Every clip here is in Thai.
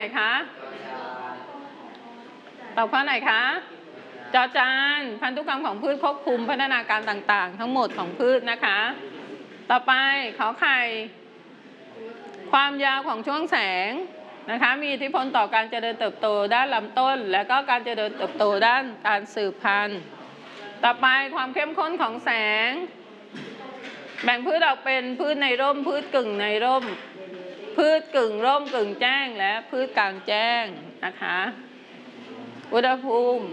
ไหนคะตอบข้อไหนคะจอจานพันธุกรรมของพืชควบคุมพัฒนาการต่างๆทั้งหมดของพืชนะคะต่อไปขอไข่ความยาวของช่วงแสงนะคะมีอิทธิพลต่อการเจริญเติบโตด้านลำต้นและก็การเจริญเติบโตด้านการสืบพันธุ์ต่อไปความเข้มข้นของแสงแบ่งพืชออกเป็นพืชในร่มพืชกึ่งในร่มพืชกึ่งร่มกึ่งแจ้งและพืชกลางแจ้งนะคะอุณหภูมิ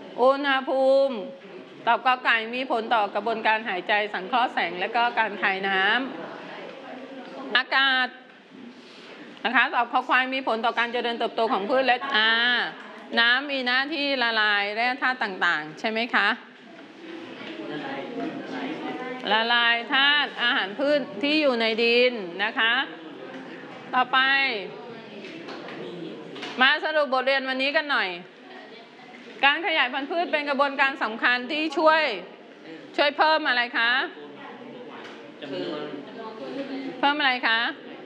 ตอบกอไก่มีผลต่อกระบวนการหายใจสังเคราะห์แสงและก็การคายน้ำอากาศนะคะตอบคอควายมีผลต่อการเจริญเติบโตของพืชและน้ำมีหน้าที่ละลายแร่ธาตุต่างๆใช่ไหมคะละลายธาตุอาหารพืชที่อยู่ในดินนะคะต่อไปมาสรุปบทเรียนวันนี้กันหน่อยการขยายพันธุ์พืชเป็นกระบวนการสำคัญที่ช่วยเพิ่มอะไรคะเพิ่มอะไรคะ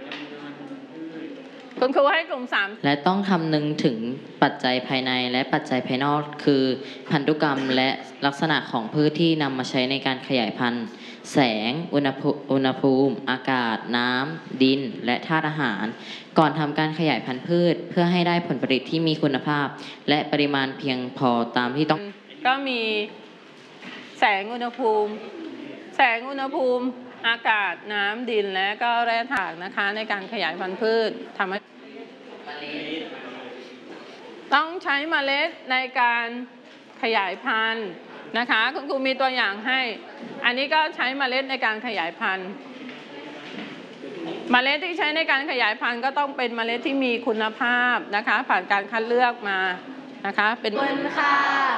คุณครูให้กลุ่ม3 และต้องคำนึงถึงปัจจัยภายในและปัจจัยภายนอกคือพันธุกรรมและลักษณะของพืชที่นำมาใช้ในการขยายพันธุ์แสงอุณหภูมิอากาศน้ำดินและธาตุอาหารก่อนทำการขยายพันธุ์พืชเพื่อให้ได้ผลผลิตที่มีคุณภาพและปริมาณเพียงพอตามที่ต้องก็มีแสงอุณหภูมิอากาศน้ำดินและก็แร่ธาตุนะคะในการขยายพันธุ์พืชทำให้ต้องใช้เมล็ดในการขยายพันธุ์นะคะคุณครูมีตัวอย่างให้อันนี้ก็ใช้เมล็ดในการขยายพันธุ์เมล็ดที่ใช้ในการขยายพันธุ์ก็ต้องเป็นเมล็ดที่มีคุณภาพนะคะผ่านการคัดเลือกมานะคะเป็นค่ะ